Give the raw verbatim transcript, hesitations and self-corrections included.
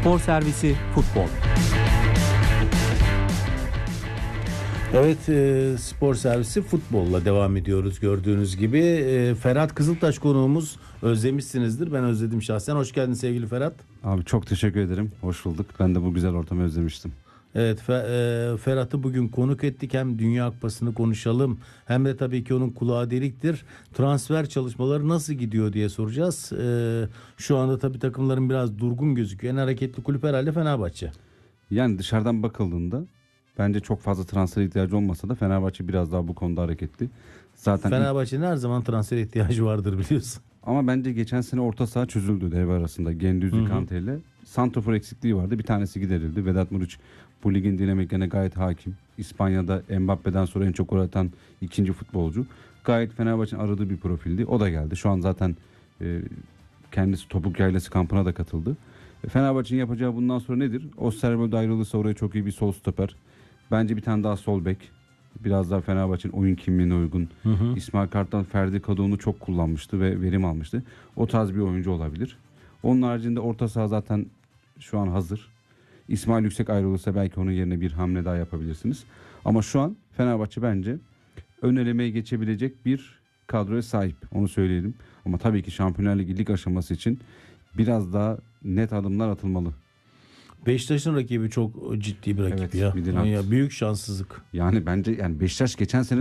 Spor Servisi Futbol. Evet, e, spor servisi futbolla devam ediyoruz gördüğünüz gibi. E, Ferhat Kızıltaş konuğumuz, özlemişsinizdir. Ben özledim şahsen. Hoş geldin sevgili Ferhat. Abi çok teşekkür ederim. Hoş bulduk. Ben de bu güzel ortamı özlemiştim. Evet, Fe- e, Ferhat'ı bugün konuk ettik. Hem Dünya Kupası'nı konuşalım, hem de tabii ki onun kulağı deliktir. Transfer çalışmaları nasıl gidiyor diye soracağız. E, şu anda tabii takımların biraz durgun gözüküyor. En hareketli kulüp herhalde Fenerbahçe. Yani dışarıdan bakıldığında bence çok fazla transfer ihtiyacı olmasa da Fenerbahçe biraz daha bu konuda hareketli. Zaten ilk- Fenerbahçe'nin her zaman transfer ihtiyacı vardır biliyorsun. ama bence geçen sene orta saha çözüldü devre arasında. Gendüzü Kante ile. Santrafor eksikliği vardı. Bir tanesi giderildi. Vedat Muriç bu ligin dinamiklerine gayet hakim. İspanya'da Mbappe'den sonra en çok gol atan ikinci futbolcu. Gayet Fenerbahçe'nin aradığı bir profildi. O da geldi. Şu an zaten e, kendisi topuk yaylası kampına da katıldı. E, Fenerbahçe'nin yapacağı bundan sonra nedir? Osterwolde ayrılırsa oraya çok iyi bir sol stoper. Bence bir tane daha sol bek. Biraz daha Fenerbahçe'nin oyun kimliğine uygun. Hı hı. İsmail Kartal, Ferdi Kadıoğlu'nu çok kullanmıştı ve verim almıştı. O tarz bir oyuncu olabilir. Onun haricinde orta saha zaten şu an hazır. İsmail Yüksek ayrılırsa belki onun yerine bir hamle daha yapabilirsiniz. Ama şu an Fenerbahçe bence ön elemeye geçebilecek bir kadroya sahip. Onu söyleyelim. Ama tabii ki Şampiyonlar Ligi lig aşaması için biraz daha net adımlar atılmalı. Beşiktaş'ın rakibi çok ciddi bir rakip Evet, ya. Midland. Ya büyük şanssızlık. Yani bence yani Beşiktaş geçen sene